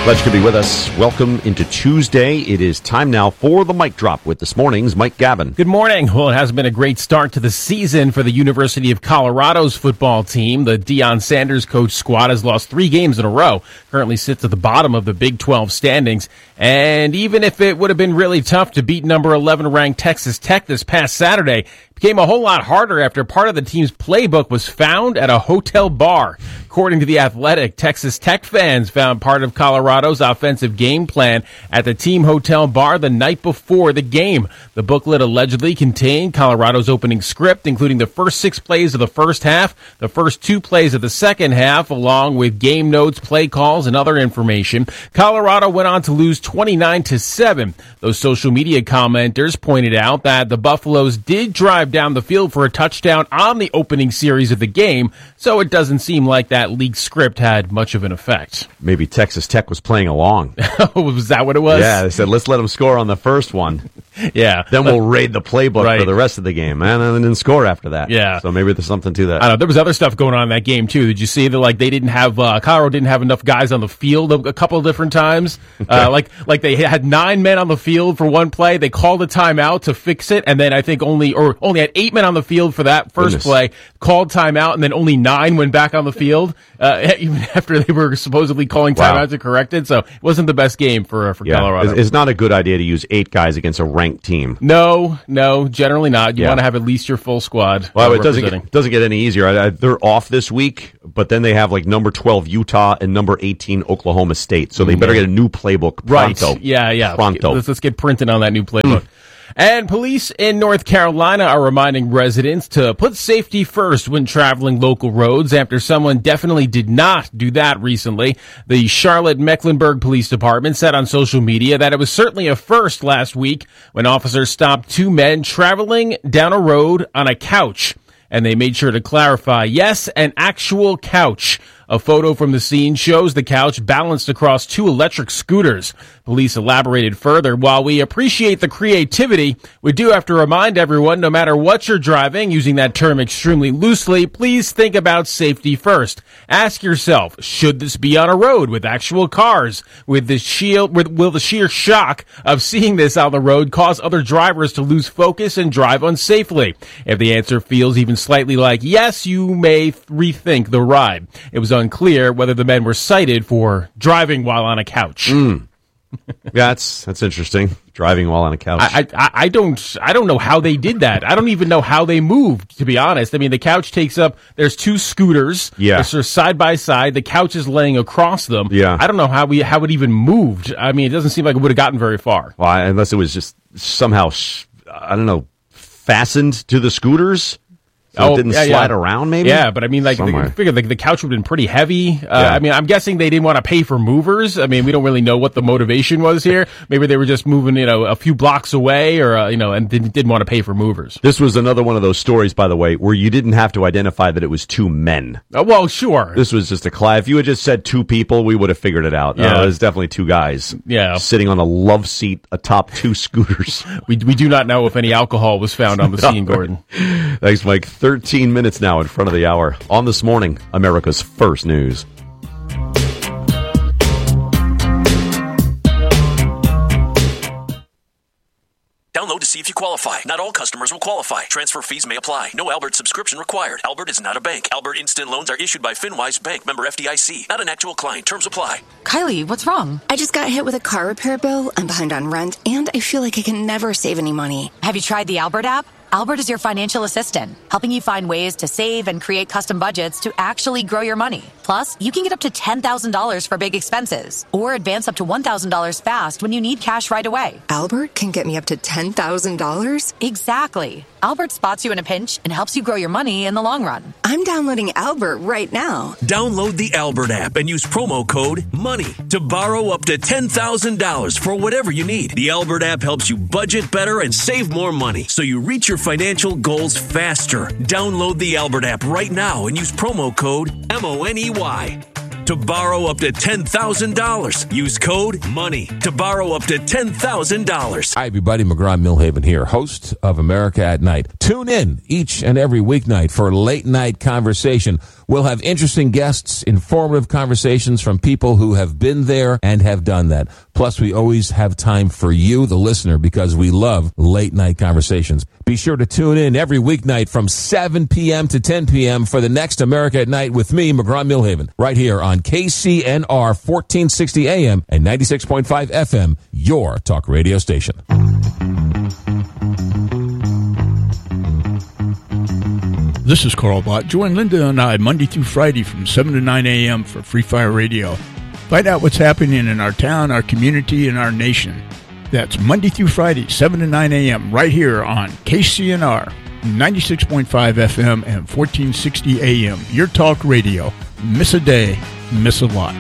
Glad you could be with us. Welcome into Tuesday. It is time now for the Mic Drop with this morning's Mike Gavin. Good morning. Well, it hasn't been a great start to the season for the University of Colorado's football team. The Deion Sanders coach squad has lost 3 games in a row, currently sits at the bottom of the Big 12 standings. And even if it would have been really tough to beat number 11 ranked Texas Tech this past Saturday, it became a whole lot harder after part of the team's playbook was found at a hotel bar. According to The Athletic, Texas Tech fans found part of Colorado's offensive game plan at the team hotel bar the night before the game. The booklet allegedly contained Colorado's opening script, including the first 6 plays of the first half, the first 2 plays of the second half, along with game notes, play calls, and other information. Colorado went on to lose 29-7. Those social media commenters pointed out that the Buffaloes did drive down the field for a touchdown on the opening series of the game, so it doesn't seem like that leaked script had much of an effect. Maybe Texas Tech was playing along. Was that what it was? Yeah, they said, let's let them score on the first one. Yeah. Then we'll raid the playbook for the rest of the game. And then didn't score after that. Yeah. So maybe there's something to that. I don't know. There was other stuff going on in that game, too. Did you see that, they didn't have, Colorado didn't have enough guys on the field a couple of different times? Okay. They had 9 men on the field for one play. They called a timeout to fix it, and then I think only had 8 men on the field for that first play, called timeout, and then only 9 went back on the field, even after they were supposedly calling timeout to correct it. So it wasn't the best game for Colorado. It's not a good idea to use 8 guys against a ranked team. No, generally not. You want to have at least your full squad. Well, it doesn't get any easier. They're off this week, but then they have number 12 Utah and number 18 Oklahoma State. So they better get a new playbook pronto. Right. Yeah. Pronto. Let's get printed on that new playbook. And police in North Carolina are reminding residents to put safety first when traveling local roads after someone definitely did not do that recently. The Charlotte-Mecklenburg Police Department said on social media that it was certainly a first last week when officers stopped 2 men traveling down a road on a couch. And they made sure to clarify, yes, an actual couch. A photo from the scene shows the couch balanced across 2 electric scooters. Police elaborated further, while we appreciate the creativity, we do have to remind everyone, no matter what you're driving, using that term extremely loosely, please think about safety first. Ask yourself, should this be on a road with actual cars? Will the sheer shock of seeing this on the road cause other drivers to lose focus and drive unsafely? If the answer feels even slightly like yes, you may rethink the ride. It was unclear whether the men were cited for driving while on a couch. That's interesting. Driving while on a couch. I don't know how they did that. I don't even know how they moved, to be honest. I mean, the couch takes up, there's 2 scooters. Yeah. They're sort of side by side. The couch is laying across them. Yeah. I don't know how it even moved. I mean, it doesn't seem like it would have gotten very far. Well, unless it was just somehow, fastened to the scooters. So it didn't slide around, maybe? Yeah, but I mean, I figure the couch would have been pretty heavy. I mean, I'm guessing they didn't want to pay for movers. I mean, we don't really know what the motivation was here. Maybe they were just moving, a few blocks away or, and didn't want to pay for movers. This was another one of those stories, by the way, where you didn't have to identify that it was 2 men. Well, sure. This was just if you had just said 2 people, we would have figured it out. Yeah. It was definitely 2 guys. Yeah. Sitting on a love seat atop 2 scooters. We do not know if any alcohol was found on the scene, Gordon. Thanks, Mike. 13 minutes now in front of the hour. On This Morning, America's First News. Download to see if you qualify. Not all customers will qualify. Transfer fees may apply. No Albert subscription required. Albert is not a bank. Albert Instant Loans are issued by FinWise Bank, member FDIC. Not an actual client. Terms apply. Kylie, what's wrong? I just got hit with a car repair bill. I'm behind on rent, and I feel like I can never save any money. Have you tried the Albert app? Albert is your financial assistant, helping you find ways to save and create custom budgets to actually grow your money. Plus, you can get up to $10,000 for big expenses or advance up to $1,000 fast when you need cash right away. Albert can get me up to $10,000? Exactly. Albert spots you in a pinch and helps you grow your money in the long run. I'm downloading Albert right now. Download the Albert app and use promo code MONEY to borrow up to $10,000 for whatever you need. The Albert app helps you budget better and save more money so you reach your financial goals faster. Download the Albert app right now and use promo code MONEY to borrow up to $10,000. Use code MONEY to borrow up to $10,000. Hi, everybody. McGraw Milhaven here, host of America at Night. Tune in each and every weeknight for late night conversation We'll have interesting guests, informative conversations from people who have been there and have done that. Plus, we always have time for you, the listener, because we love late-night conversations. Be sure to tune in every weeknight from 7 p.m. to 10 p.m. for the next America at Night with me, McGraw-Milhaven, right here on KCNR 1460 AM and 96.5 FM, your talk radio station. This is Carl Bott. Join Linda and I Monday through Friday from 7 to 9 a.m. for Free Fire Radio. Find out what's happening in our town, our community, and our nation. That's Monday through Friday, 7 to 9 a.m. right here on KCNR, 96.5 FM and 1460 AM. Your talk radio. Miss a day, miss a lot.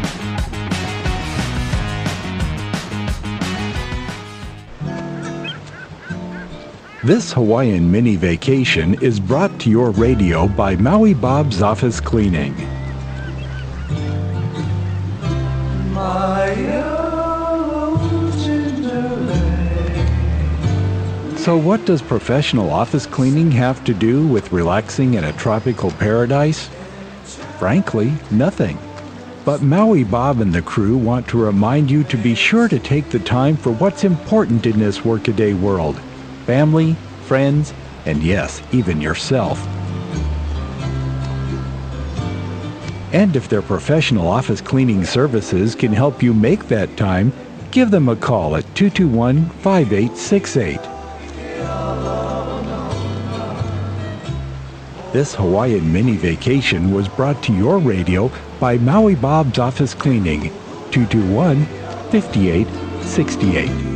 This Hawaiian mini vacation is brought to your radio by Maui Bob's Office Cleaning. So what does professional office cleaning have to do with relaxing in a tropical paradise? Frankly, nothing. But Maui Bob and the crew want to remind you to be sure to take the time for what's important in this workaday world. Family, friends, and yes, even yourself. And if their professional office cleaning services can help you make that time, give them a call at 221-5868. This Hawaiian mini vacation was brought to your radio by Maui Bob's Office Cleaning, 221-5868.